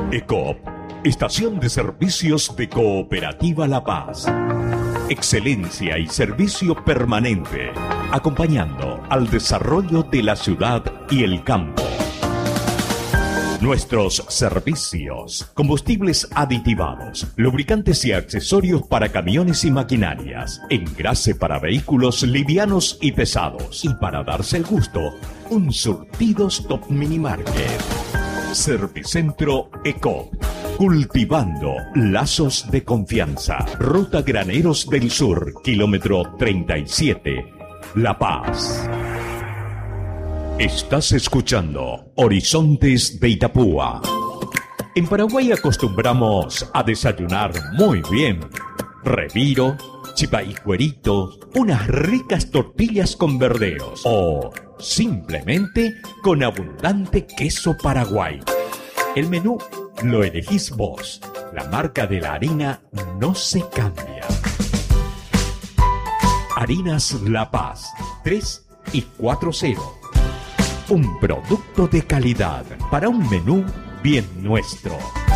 ECOP, Estación de Servicios de Cooperativa La Paz. Excelencia y servicio permanente, acompañando al desarrollo de la ciudad y el campo. Nuestros servicios: combustibles aditivados, lubricantes y accesorios para camiones y maquinarias, engrase para vehículos livianos y pesados, y para darse el gusto, un surtidos Top Mini Market. Servicentro ECOP, cultivando lazos de confianza. Ruta Graneros del Sur, kilómetro 37, La Paz. Estás escuchando Horizontes de Itapúa. En Paraguay acostumbramos a desayunar muy bien. Reviro, chipaicuerito, unas ricas tortillas con verdeos o simplemente con abundante queso paraguay. El menú lo elegís vos. La marca de la harina no se cambia. Harinas La Paz, 3 y 4-0. Un producto de calidad para un menú bien nuestro.